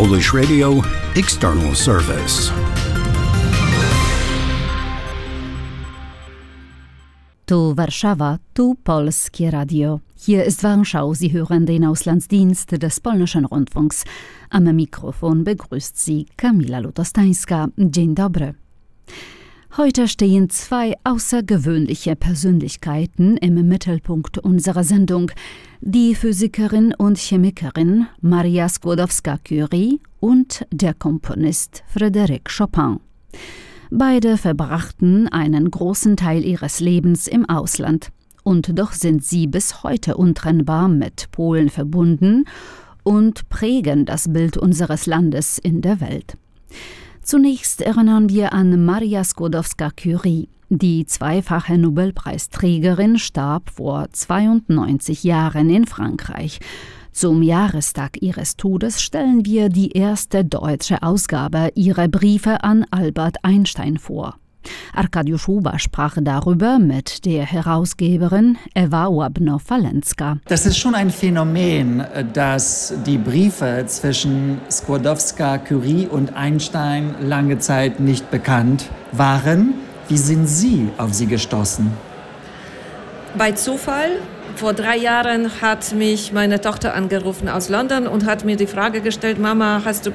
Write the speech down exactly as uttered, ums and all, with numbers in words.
Polish Radio External Service. Tu Warszawa, tu Polskie Radio. Hier ist Warschau. Sie hören den Auslandsdienst des polnischen Rundfunks. Am Mikrofon begrüßt Sie Kamila Lutostańska. Dzień dobry. Heute stehen zwei außergewöhnliche Persönlichkeiten im Mittelpunkt unserer Sendung. Die Physikerin und Chemikerin Maria Skłodowska-Curie und der Komponist Frédéric Chopin. Beide verbrachten einen großen Teil ihres Lebens im Ausland. Und doch sind sie bis heute untrennbar mit Polen verbunden und prägen das Bild unseres Landes in der Welt. Zunächst erinnern wir an Maria Skłodowska-Curie. Die zweifache Nobelpreisträgerin starb vor zweiundneunzig Jahren in Frankreich. Zum Jahrestag ihres Todes stellen wir die erste deutsche Ausgabe ihrer Briefe an Albert Einstein vor. Arkadiusz Huber sprach darüber mit der Herausgeberin Ewa Łabno-Falenska. Das ist schon ein Phänomen, dass die Briefe zwischen Skłodowska-Curie und Einstein lange Zeit nicht bekannt waren. Wie sind Sie auf sie gestoßen? Bei Zufall. Vor drei Jahren hat mich meine Tochter angerufen aus London und hat mir die Frage gestellt: Mama, hast du